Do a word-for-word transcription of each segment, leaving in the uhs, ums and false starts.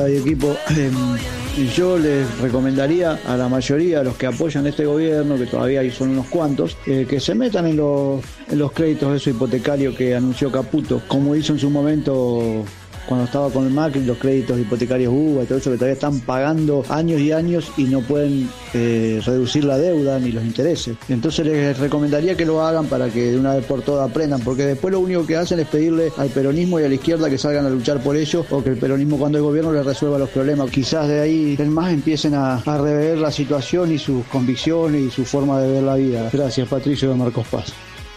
Gaby, equipo. Eh, yo les recomendaría a la mayoría, a los que apoyan este gobierno, que todavía son unos cuantos, eh, que se metan en los, en los créditos de eso hipotecario que anunció Caputo, como hizo en su momento cuando estaba con el Macri, los créditos hipotecarios U B A y todo eso, que todavía están pagando años y años y no pueden eh, reducir la deuda ni los intereses. Entonces les recomendaría que lo hagan para que de una vez por todas aprendan, porque después lo único que hacen es pedirle al peronismo y a la izquierda que salgan a luchar por ellos, o que el peronismo cuando es gobierno les resuelva los problemas. Quizás de ahí en más empiecen a, a rever la situación y sus convicciones y su forma de ver la vida. Gracias, Patricio de Marcos Paz.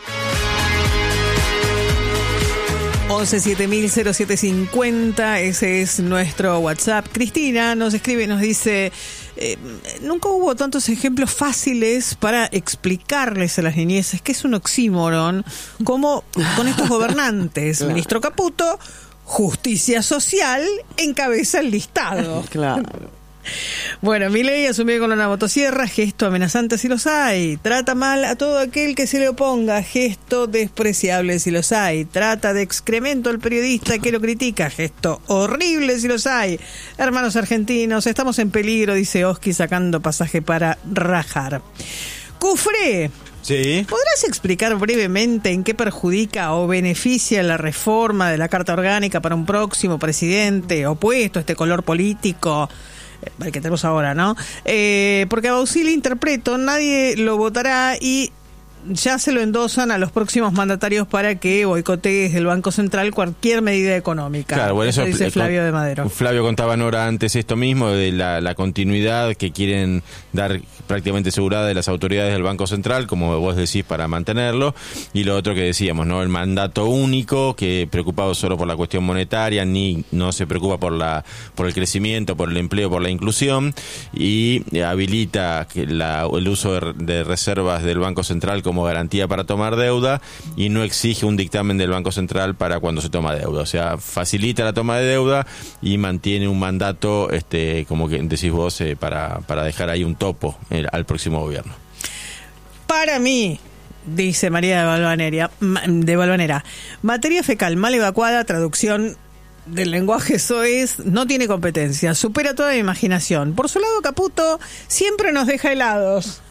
once siete mil cero siete cincuenta, ese es nuestro WhatsApp. Cristina nos escribe, nos dice, eh, nunca hubo tantos ejemplos fáciles para explicarles a las niñeces que es un oxímoron como con estos gobernantes. Claro. Ministro Caputo, justicia social, encabeza el listado. Claro. Bueno, Milei asumió con una motosierra, gesto amenazante si los hay, trata mal a todo aquel que se le oponga, gesto despreciable si los hay, trata de excremento al periodista que lo critica, gesto horrible si los hay. Hermanos argentinos, estamos en peligro, dice Oski sacando pasaje para rajar. Cufré, sí. ¿Podrás explicar brevemente en qué perjudica o beneficia la reforma de la Carta Orgánica para un próximo presidente opuesto a este color político el que tenemos ahora, ¿no? Eh, porque a Bausili, interpreto, nadie lo votará y ya se lo endosan a los próximos mandatarios para que boicotee desde el Banco Central cualquier medida económica. Claro, bueno, eso, eso dice eh, Flavio de Madero. Flavio contaba en hora antes esto mismo, de la, la continuidad que quieren dar prácticamente asegurada de las autoridades del Banco Central, como vos decís, para mantenerlo, y lo otro que decíamos, ¿no? El mandato único, que preocupado solo por la cuestión monetaria, ni no se preocupa por la por el crecimiento, por el empleo, por la inclusión, y habilita que la, el uso de, de reservas del Banco Central como garantía para tomar deuda, y no exige un dictamen del Banco Central para cuando se toma deuda. O sea, facilita la toma de deuda y mantiene un mandato, este, como que decís vos, eh, para, para dejar ahí un topo eh, al próximo gobierno. Para mí, dice María de Valvanera, de Valvanera, materia fecal mal evacuada, traducción del lenguaje soez, no tiene competencia, supera toda mi imaginación. Por su lado, Caputo siempre nos deja helados.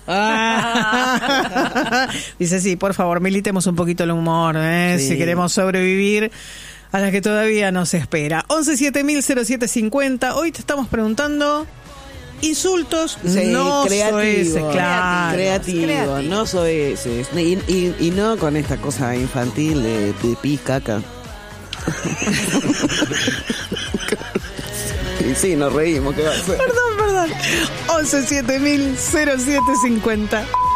Ah. Dice, sí, por favor, militemos un poquito el humor, ¿eh? Sí. Si queremos sobrevivir a la que todavía nos espera. once siete mil cero siete cincuenta. Hoy te estamos preguntando insultos, sí, no soeces, claro. Creativo, creativo, no soeces. Y, y, y no con esta cosa infantil de pipí, caca. Y sí, nos reímos, ¿qué va a hacer? Perdón, perdón. once siete mil cero siete cincuenta.